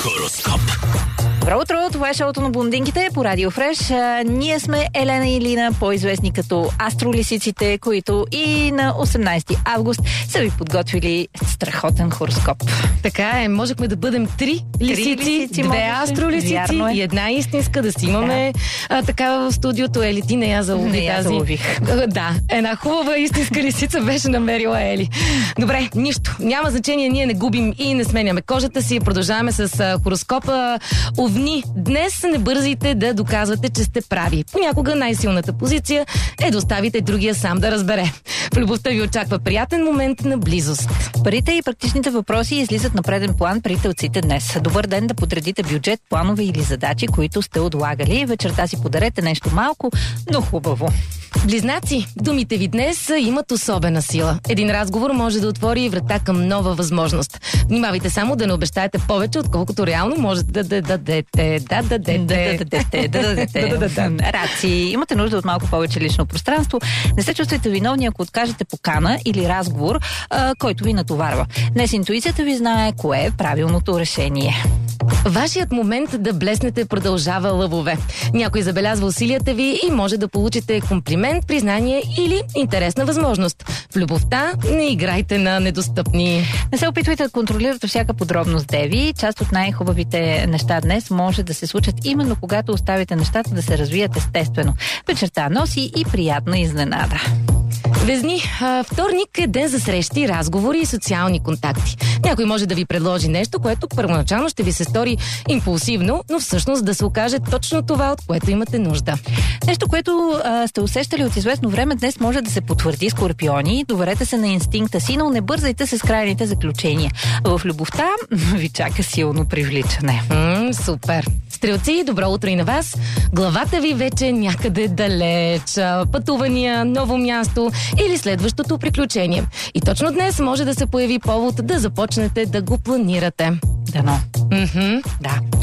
Хороскоп. Добро утро, това е шоуто на блондинките по Радио Фреш. Ние сме Елена и Лина, по-известни като астролисиците, които и на 18 август са ви подготвили страхотен хороскоп. Така е, можехме да бъдем три лисици, две астролисици и една истинска, да си имаме такава в студиото. Ели, ти не я залови тази. Залових. Да, една хубава истинска лисица беше намерила Ели. Добре, нищо, няма значение, ние не губим и не сменяме кожата си. Продължаваме с хороскопа. Овни, днес не бързайте да доказвате, че сте прави. Понякога най-силната позиция е да оставите другия сам да разбере. В любовта ви очаква приятен момент на близост. Парите и практичните въпроси излизат на преден план при телците днес. Добър ден да подредите бюджет, планове или задачи, които сте отлагали. Вечерта си подарете нещо малко, но хубаво. Близнаци, думите ви днес имат особена сила. Един разговор може да отвори врата към нова възможност. Внимавайте само да не обещаете повече, отколкото реално можете да дадете. Раци, имате нужда от малко повече лично пространство. Не се чувствайте виновни, ако откажете покана или разговор, който ви натоварва. Днес интуицията ви знае кое е правилното решение. Вашият момент да блеснете продължава, лъвове. Някой забелязва усилията ви и може да получите комплимент, признание или интересна възможност. В любовта не играйте на недостъпни. Не се опитвайте да контролирате всяка подробност, деви. Част от най-хубавите неща днес може да се случат именно когато оставите нещата да се развият естествено. Вечерта носи и приятна изненада. Везни, вторник е ден за срещи, разговори и социални контакти. Някой може да ви предложи нещо, което първоначално ще ви се стори импулсивно, но всъщност да се окаже точно това, от което имате нужда. Нещо, което сте усещали от известно време, днес може да се потвърди, скорпиони. Доверете се на инстинкта си, но не бързайте с крайните заключения. В любовта ви чака силно привличане. Супер! Стрелци, добро утро и на вас. Главата ви вече е някъде далеч. Пътувания, ново място или следващото приключение. И точно днес може да се появи повод да започнете да го планирате. Дано. Да.